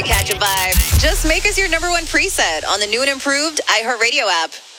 catch a vibe. Just make us your number one preset on the new and improved iHeartRadio app.